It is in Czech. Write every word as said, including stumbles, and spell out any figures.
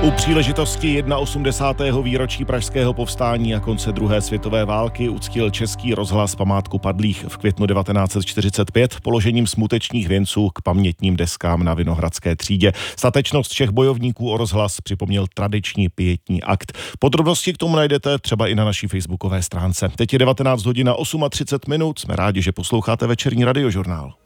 U příležitosti osmdesátého prvního výročí pražského povstání a konce druhé světové války uctil Český rozhlas památku padlých v květnu devatenáct set čtyřicet pět položením smutečních věnců k pamětním deskám na Vinohradské třídě. Statečnost všech bojovníků o rozhlas připomněl tradiční pietní akt. Podrobnosti k tomu najdete třeba i na naší facebookové stránce. Teď je devatenáct hodin a třicet osm minut. Jsme rádi, že posloucháte večerní radiožurnál.